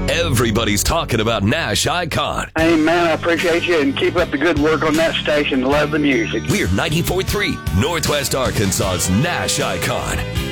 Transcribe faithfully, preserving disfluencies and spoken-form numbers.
Everybody's talking about Nash Icon. Hey, man, I appreciate you, and keep up the good work on that station. Love the music. We're ninety-four point three, Northwest Arkansas's Nash Icon.